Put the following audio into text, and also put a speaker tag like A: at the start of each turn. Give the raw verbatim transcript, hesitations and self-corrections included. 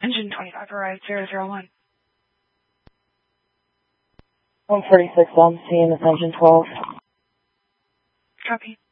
A: Engine twenty-five, ride zero zero one.
B: one forty-six, I'm seeing this engine twelve.
A: Copy.